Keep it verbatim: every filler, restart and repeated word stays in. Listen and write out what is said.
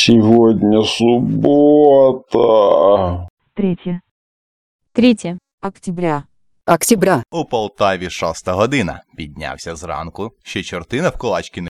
Сегодня суббота. Третье. Третє. Октября. Октября. У Полтаві шоста година. Піднявся зранку. Ще чорти навколачки не